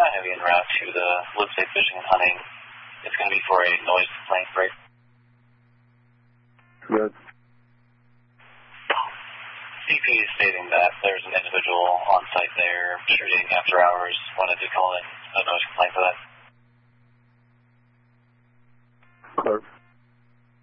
heavy en route to the Live Safe Fishing and Hunting. It's going to be for a noise complaint break. Good. CP is stating that there's an individual on site there shooting after hours. Wanted to call in a noise complaint for that. Clerk.